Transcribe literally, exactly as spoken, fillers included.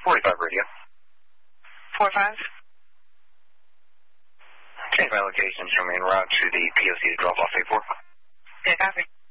forty-five radio. four five. Change my location, show me en route to the P O C to drop off A four. Yeah, copy.